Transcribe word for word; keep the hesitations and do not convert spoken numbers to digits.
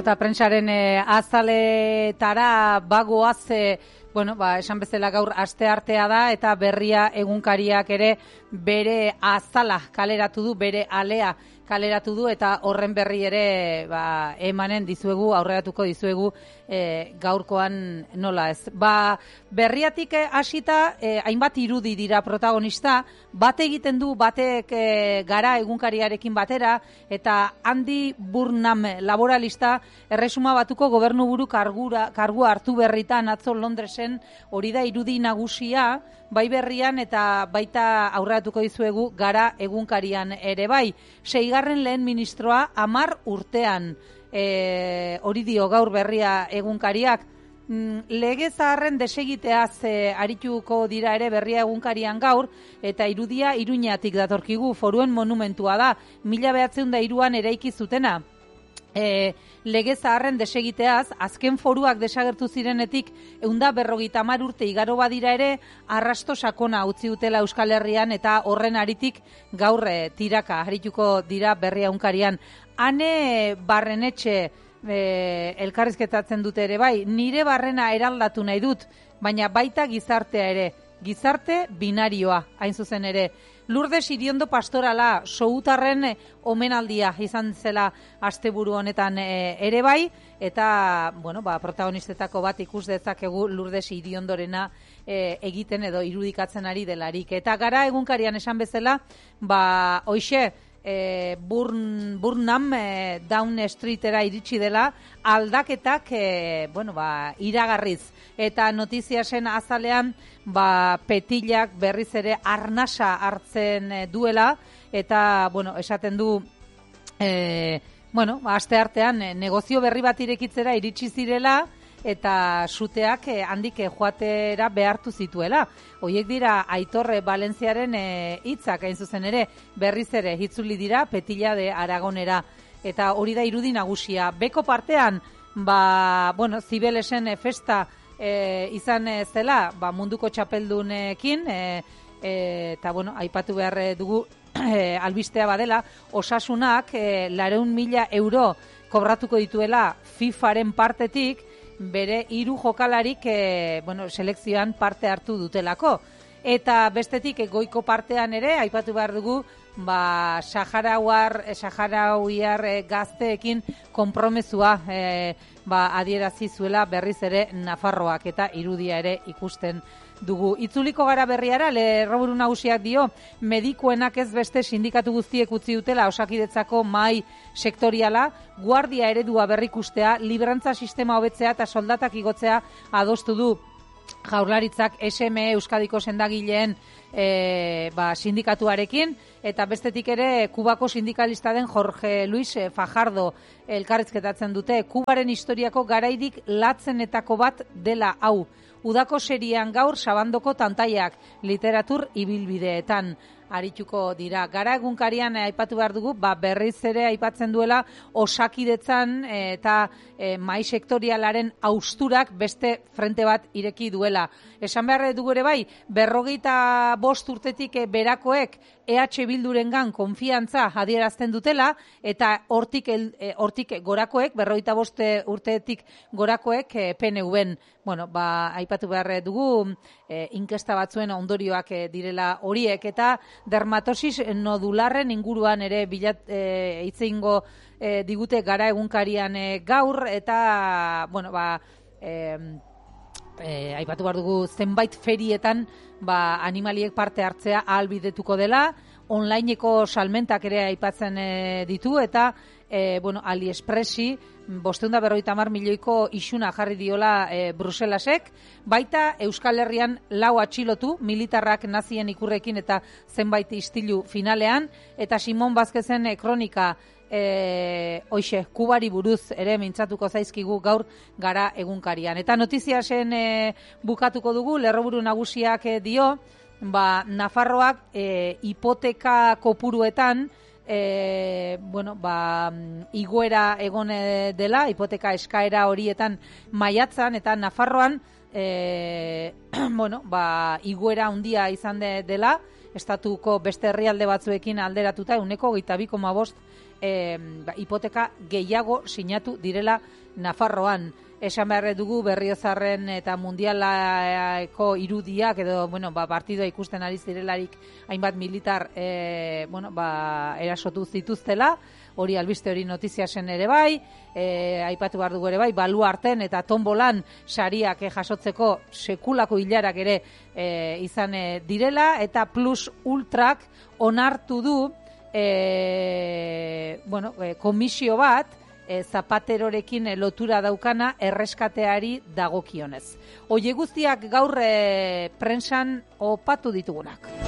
eta prentsaren e, azaletara bagoaz, e, bueno, ba, esan bezala gaur asteartea da eta Berria egunkariak ere bere azala kaleratu du, bere alea kaleratu du eta horren berri ere ba, emanen dizuegu, aurreratuko dizuegu e, gaurkoan nola ez. Ba, Berriatik hasita e, hainbat irudi dira protagonista, bate egiten du batek e, Gara egunkariarekin batera eta Andy Burnham laboralista Erresuma Batuko gobernuburu kargura, kargua hartu berritan atzo Londresen, hori da irudi nagusia, bai Berrian eta baita aurreratuko dizuegu Gara egunkarian ere bai. Seigarren lehen ministroa hamar urtean, e, hori dio gaur Berria egunkariak. Lege zaharren desegiteaz e, arituko dira ere Berria egunkarian gaur, eta irudia Iruñatik datorkigu, Foruen monumentua da, mila behatzen da iruan eraiki zutena. E, lege zaharren desegiteaz, azken foruak desagertu zirenetik eunda berrogeita hamar urte igaro badira ere, arrasto sakona utzi dutela Euskal Herrian eta horren aritik gaur e, tiraka arituko dira Berria egunkarian. Hane Barrenetxe e, elkarrizketatzen dute ere bai, nire barrena eraldatu nahi dut, baina baita gizartea ere, gizarte binarioa, hain zuzen ere. Lourdes Iriondo pastorala, soutarren omenaldia izan zela asteburu honetan e, ere bai, eta bueno, ba, protagonistetako bat ikus dezakegu Lourdes Iriondorena e, egiten edo irudikatzen ari delarik. Eta Gara egunkarian esan bezala, ba, hoixe, E, Burn, Burnham e, Down Streetera iritsi dela aldaketak e, bueno, ba, iragarriz eta notiziasen azalean ba, petilak berriz ere arnasa hartzen e, duela eta bueno, esaten du e, bueno, ba, aste artean e, negozio berri bat irekitzera iritsi zirela eta suteak eh, handik eh, joatera behartu zituela. Hoiek dira Aitorre Valentziaren hitzak, eh, hain zuzen ere, berriz ere hitzuli dira Petilla de Aragonera. Eta hori da irudi nagusia. Beko partean, ba, bueno, Zibelesen eh, festa eh, izan eh, zela, ba, munduko txapeldunekin, eh, eh, eta bueno, aipatu behar dugu eh, albistea badela, Osasunak eh, lareun mila euro kobratuko dituela FIFAren partetik, bere hiru jokalarik e, bueno, selekzioan parte hartu dutelako. Eta bestetik e, goiko partean ere, aipatu behar dugu, ba, Saharauar, Saharauiar e, gazteekin konpromezua e, ba, adierazi zuela berriz ere Nafarroak eta irudia ere ikusten dugu. Itzuliko gara Berriara, lerroburu nagusiak dio, medikuenak ez beste sindikatu guztiek utzi dutela Osakidetzako mahai sektoriala, guardia eredua berrikustea, librantza sistema hobetzea eta soldatak igotzea adostu du Jaurlaritzak S M E Euskadiko sendagileen e, ba, sindikatuarekin, eta bestetik ere Kubako sindikalista den Jorge Luis Fajardo elkarrizketatzen dute. Kubaren historiako garairik latzenetako bat dela hau. Udako serian gaur Sabandoko tantaiak literatur ibilbideetan arituko dira. Gara egunkarian eh, aipatu behar dugu, ba, berriz ere aipatzen duela Osakidetzan eh, eta eh, mai sektorialaren austurak beste frente bat ireki duela. Esan behar dugu ere bai, berrogeita bost urtetik eh, berakoek E H Bildurengan konfiantza adierazten dutela eta hortik, el, eh, hortik gorakoek, berrogeita bost urtetik gorakoek eh, P N Uben. Bueno, ba, aipatu behar dugu eh, inkesta batzuen ondorioak eh, direla horiek eta dermatosis nodularren inguruan ere bilat eh, itzeingo eh, digute Gara egunkarian eh, gaur eta bueno, ba, eh, eh, aipatu behar dugu zenbait ferietan ba, animaliek parte hartzea ahalbidetuko dela, onlineko salmentak ere aipatzen e, ditu eta e, bueno, AliExpressi bostehun eta berrogeita hamar milioiko isuna jarri diola e, Bruselasek, baita Euskal Herrian lau atxilotu militarrak nazien ikurrekin eta zenbait istilu finalean, eta Simon Vázquezen e, kronika E, hoixe, Kubari buruz ere mintzatuko zaizkigu gaur Gara egunkarian. Eta notiziasen e, bukatuko dugu, lerroburu nagusiak e, dio, ba, Nafarroak e, hipoteka kopuruetan e, bueno, ba, igoera egon dela, hipoteka eskaera horietan maiatzan, eta Nafarroan e, bueno, ba, igoera handia izan de, dela, estatuko beste herrialde batzuekin alderatuta, ehuneko hogeita bi koma bost e, ba, hipoteka gehiago sinatu direla Nafarroan. Esan behar dugu Berriozarren eta mundialeko irudiak edo, bueno, ba, partidoa ikusten ari zirelarik hainbat militar e, bueno, ba, erasotu zituztela, hori albiste hori notiziasen ere bai, e, aipatu behar dugu ere bai, baluarten eta tombolan sariak e, jasotzeko sekulako hilarak ere e, izan e, direla, eta plus ultrak onartu du e, bueno, e, komisio bat, E, Zapaterorekin lotura daukana erreskateari dagokionez. Oie guztiak gaur e, prentsan opatu ditugunak.